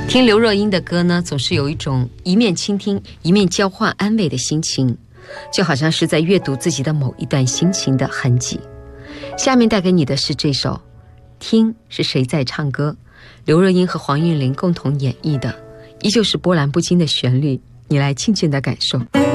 听刘若英的歌呢，总是有一种一面倾听一面交换安慰的心情，就好像是在阅读自己的某一段心情的痕迹。下面带给你的是这首《听是谁在唱歌》，刘若英和黄韵玲共同演绎的，依旧是波澜不惊的旋律，你来静静的感受。